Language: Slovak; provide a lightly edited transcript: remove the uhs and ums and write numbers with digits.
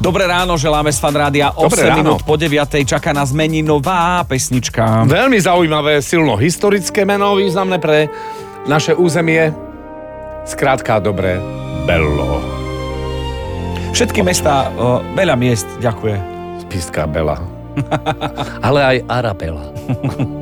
Dobré ráno, želáme z Fan Rádia. 8 minút po 9. Čaká nás meninová pesnička. Veľmi zaujímavé, silno historické meno, významné pre naše územie. Skrátka dobré Bello. Všetky mestá, veľa miest, ďakuje. Spišská Bela. Ale aj Arabela.